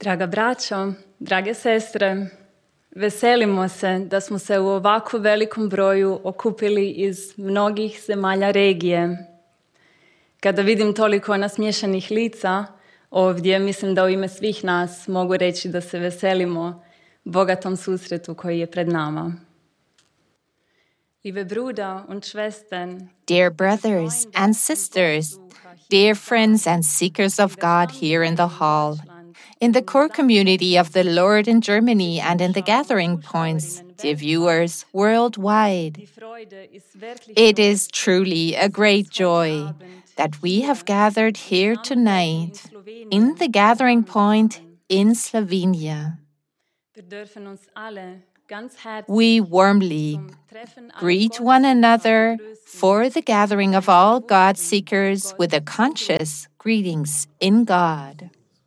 Draga braćo, drage sestre, veselimo se da smo se u ovako velikom broju okupili iz mnogih zemalja regije. Kada vidim toliko nasmiješanih lica ovdje, mislim da u ime svih nas mogu reći da se veselimo bogatom susretu koji je pred nama. Liebe Brüder und Schwestern, Dear brothers and sisters, dear friends and seekers of God here in the hall, in the core community of the Lord in Germany and in the gathering points, dear viewers worldwide, it is truly a great joy that we have gathered here tonight in the gathering point in Slovenia. We warmly greet one another for the gathering of all God seekers with a conscious greetings in God.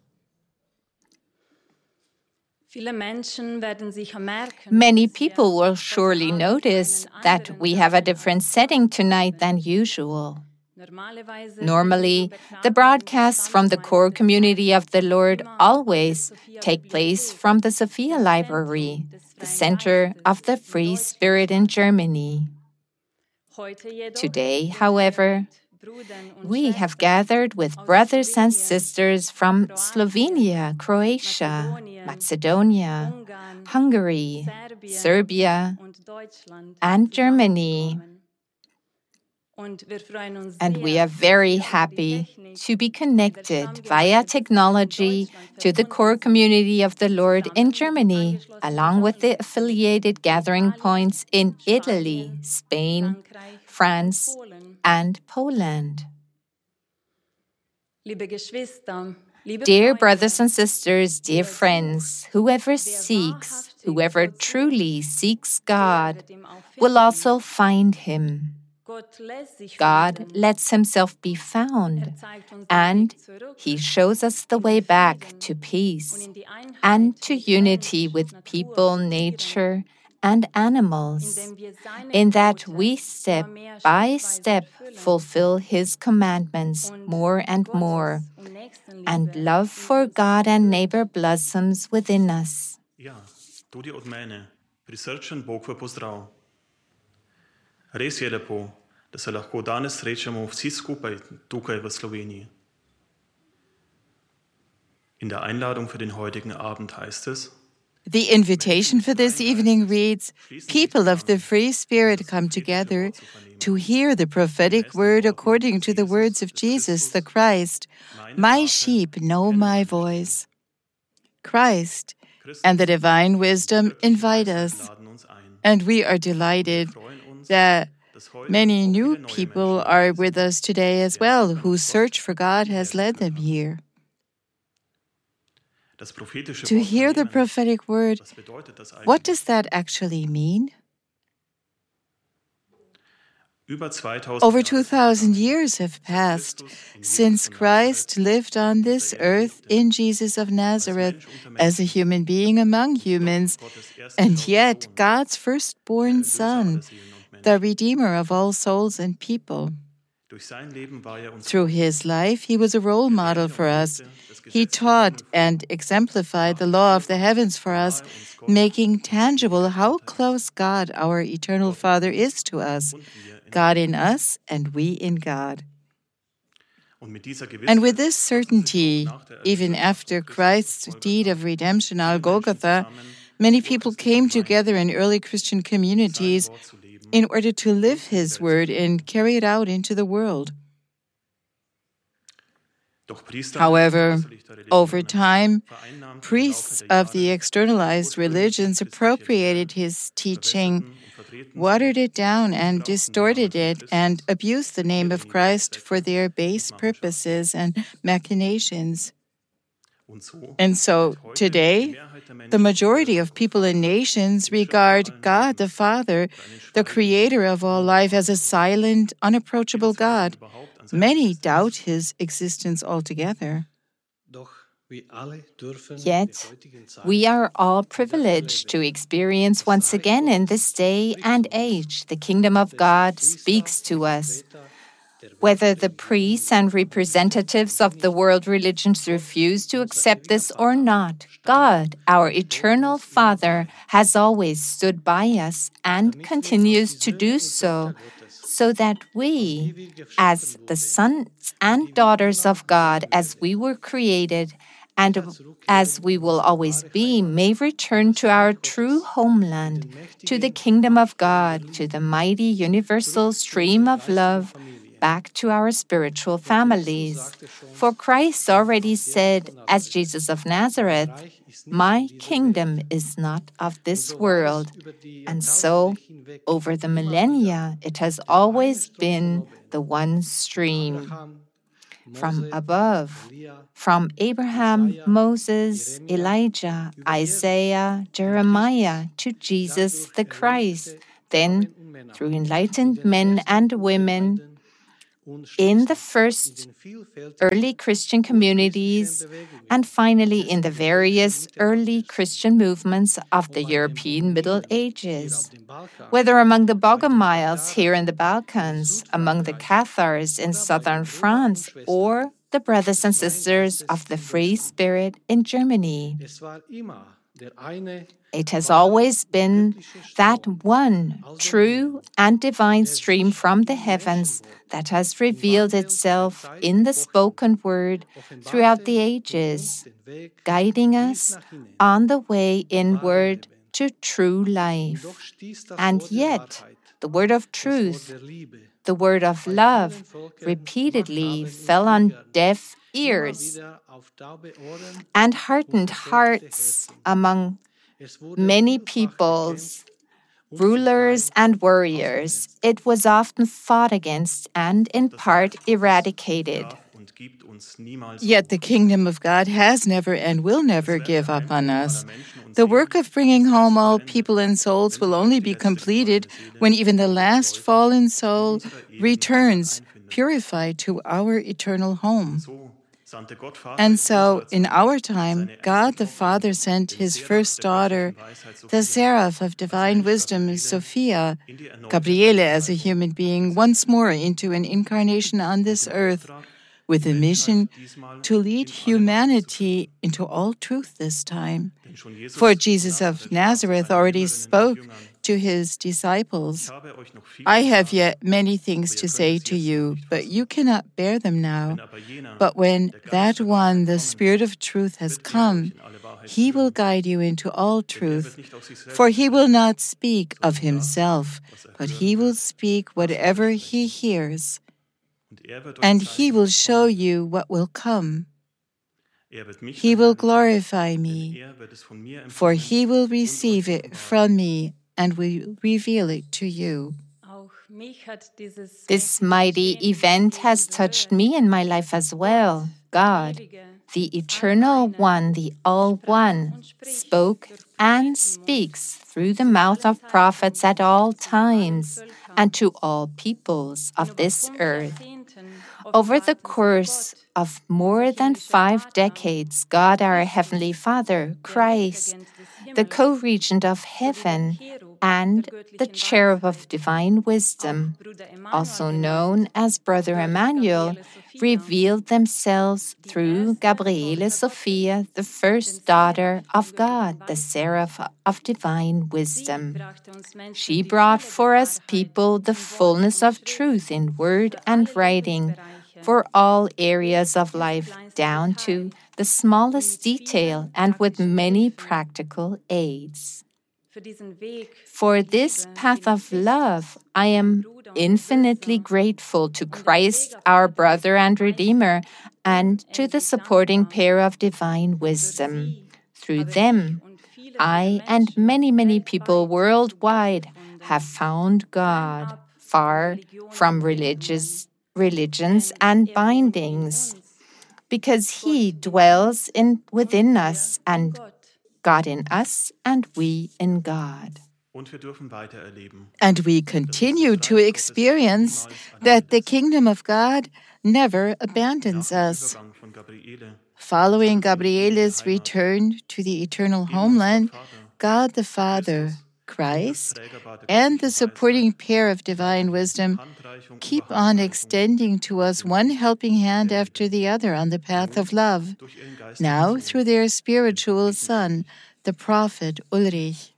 Many people will surely notice that we have a different setting tonight than usual. Normally, the broadcasts from the core community of the Lord always take place from the Sophia Library, the center of the Free Spirit in Germany. Today, however, we have gathered with brothers and sisters from Slovenia, Croatia, Macedonia, Hungary, Serbia, and Germany. And we are very happy to be connected via technology to the core community of the Lord in Germany, along with the affiliated gathering points in Italy, Spain, France, and Poland. Dear brothers and sisters, dear friends, whoever truly seeks God, will also find Him. God lets Himself be found, and He shows us the way back to peace and to unity with people, nature, and animals, in that we step by step fulfill His commandments more and more, and love for God and neighbor blossoms within us. Ja, tudi od mene, prisrčen Bog v pozdrav. Res je lepo, da se lahko danes srečamo vsi skupaj tukaj v Sloveniji. In der Einladung für den heutigen Abend heißt es: The invitation for this evening reads, "People of the Free Spirit come together to hear the prophetic word according to the words of Jesus the Christ. My sheep know my voice." Christ and the divine wisdom invite us, and we are delighted that many new people are with us today as well, whose search for God has led them here. To hear the prophetic word, what does that actually mean? Over 2,000 years have passed since Christ lived on this earth in Jesus of Nazareth as a human being among humans, and yet God's firstborn Son, the Redeemer of all souls and people. Through His life, He was a role model for us. He taught and exemplified the law of the heavens for us, making tangible how close God, our eternal Father, is to us, God in us and we in God. And with this certainty, even after Christ's deed of redemption on Golgotha, many people came together in early Christian communities in order to live His word and carry it out into the world. However, over time, priests of the externalized religions appropriated His teaching, watered it down and distorted it, and abused the name of Christ for their base purposes and machinations. And so, today, the majority of people and nations regard God the Father, the Creator of all life, as a silent, unapproachable God. Many doubt His existence altogether. Yet, we are all privileged to experience once again in this day and age the kingdom of God speaks to us. Whether the priests and representatives of the world religions refuse to accept this or not, God, our eternal Father, has always stood by us and continues to do so, so that we, as the sons and daughters of God, as we were created, and as we will always be, may return to our true homeland, to the kingdom of God, to the mighty universal stream of love, back to our spiritual families. For Christ already said, as Jesus of Nazareth, "My kingdom is not of this world." And so, over the millennia, it has always been the one stream. From above, from Abraham, Moses, Elijah, Isaiah, Jeremiah, to Jesus the Christ, then through enlightened men and women, in the first early Christian communities, and finally in the various early Christian movements of the European Middle Ages. Whether among the Bogomiles here in the Balkans, among the Cathars in southern France, or the brothers and sisters of the Free Spirit in Germany. It has always been that one true and divine stream from the heavens that has revealed itself in the spoken word throughout the ages, guiding us on the way inward to true life. And yet, the word of truth, the word of love, repeatedly fell on deaf ears and hardened hearts among many peoples, rulers and warriors. It was often fought against and in part eradicated. Yet the kingdom of God has never and will never give up on us. The work of bringing home all people and souls will only be completed when even the last fallen soul returns, purified to our eternal home. And so, in our time, God the Father sent His first daughter, the Seraph of divine wisdom, Sophia, Gabriele as a human being, once more into an incarnation on this earth, with a mission to lead humanity into all truth this time. For Jesus of Nazareth already spoke to His disciples, "I have yet many things to say to you, but you cannot bear them now. But when that one, the Spirit of truth, has come, He will guide you into all truth. For He will not speak of Himself, but He will speak whatever He hears, and He will show you what will come. He will glorify me, for He will receive it from me and will reveal it to you." This mighty event has touched me in my life as well. God, the Eternal One, the All One, spoke and speaks through the mouth of prophets at all times and to all peoples of this earth. Over the course of more than 5 decades, God, our Heavenly Father, Christ, the co-regent of heaven, and the cherub of divine wisdom, also known as Brother Emmanuel, revealed themselves through Gabriele Sophia, the first daughter of God, the seraph of divine wisdom. She brought for us people the fullness of truth in word and writing for all areas of life, down to the smallest detail, and with many practical aids. For this path of love, I am infinitely grateful to Christ, our brother and Redeemer, and to the supporting pair of divine wisdom. Through them, I and many, many people worldwide have found God, far from religions and bindings, because He dwells within us, and God in us, and we in God. And we continue to experience that the kingdom of God never abandons us. Following Gabriele's return to the eternal homeland, God the Father, Christ, and the supporting pair of divine wisdom keep on extending to us one helping hand after the other on the path of love, now through their spiritual son, the prophet Ulrich.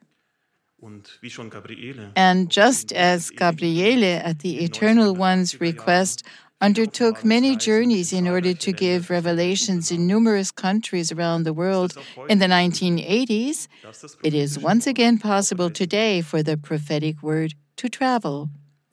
And just as Gabriele, at the Eternal One's request, undertook many journeys in order to give revelations in numerous countries around the world in the 1980s, it is once again possible today for the prophetic word to travel.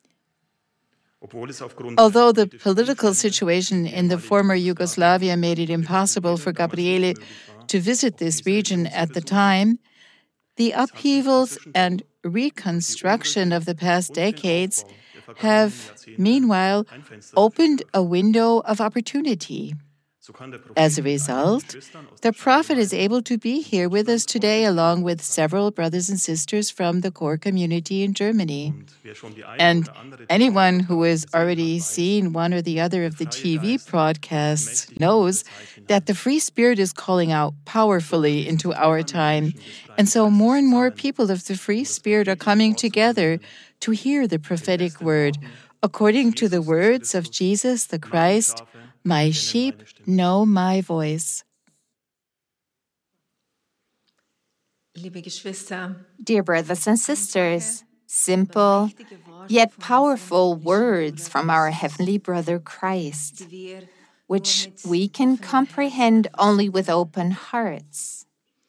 Although the political situation in the former Yugoslavia made it impossible for Gabriele to visit this region at the time, the upheavals and reconstruction of the past decades have, meanwhile, opened a window of opportunity. As a result, the prophet is able to be here with us today along with several brothers and sisters from the core community in Germany. And anyone who has already seen one or the other of the TV broadcasts knows that the Free Spirit is calling out powerfully into our time. And so more and more people of the Free Spirit are coming together to hear the prophetic word, according to the words of Jesus the Christ, "My sheep know my voice." Dear brothers and sisters, simple yet powerful words from our Heavenly Brother Christ, which we can comprehend only with open hearts.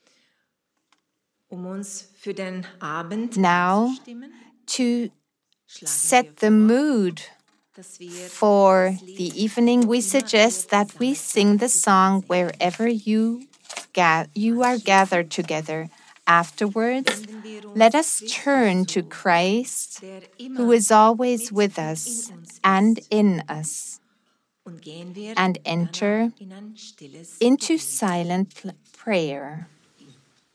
Now, to set the mood for the evening, we suggest that we sing the song wherever you are gathered together. Afterwards, let us turn to Christ, who is always with us and in us, and enter into silent prayer.